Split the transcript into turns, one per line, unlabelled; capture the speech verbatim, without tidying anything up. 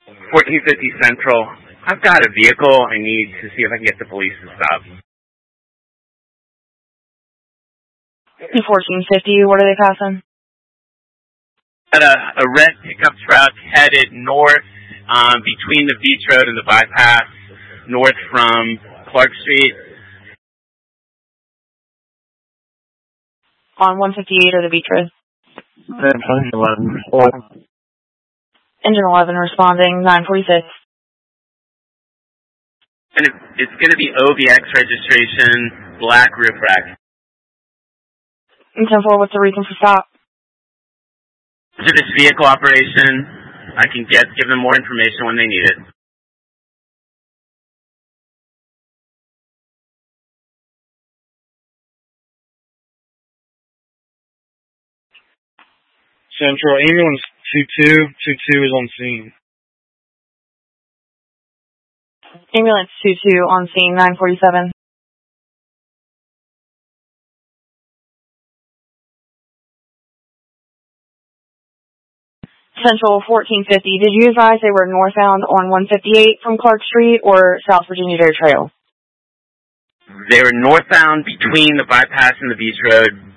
fourteen fifty Central. I've got a vehicle. I need to see if I can get the police to stop.
fourteen fifty, what are they passing?
At a, a red pickup truck headed north um, between the Beach Road and the bypass, north from Clark Street.
On one fifty-eight or the Beach Road?
Engine eleven.
Engine eleven responding, nine forty-six.
And it, it's going to be O B X registration, black roof rack.
And ten four, what's the reason for stop?
To this vehicle operation, I can get give them more information when they need it.
Central, ambulance two two, two two is on scene.
Ambulance two two on scene, nine forty-seven. Central fourteen fifty, did you advise they were northbound on one fifty-eight from Clark Street or South Virginia Dairy Trail?
They were northbound between the bypass and the Beach Road.